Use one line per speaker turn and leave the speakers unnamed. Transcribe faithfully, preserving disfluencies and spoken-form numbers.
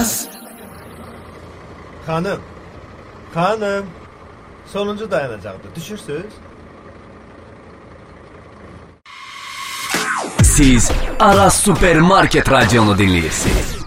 Xanım, xanım, sonuncu dayanacaqdır, düşürsünüz?
Siz Aras Supermarket Radyonu dinləyirsiniz.